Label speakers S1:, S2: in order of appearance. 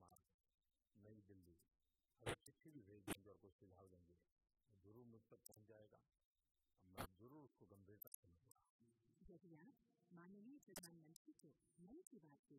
S1: मार्ग, नई दिल्ली। अगर चिट्ठी भी भेज देंगे और कुछ सुझाव देंगे तो जरूर मुझ तक पहुँच जाएगा, मैं जरूर उसको गंभीरता से लूँगा।
S2: यदि आप माननीय प्रधानमंत्री को मन की बात के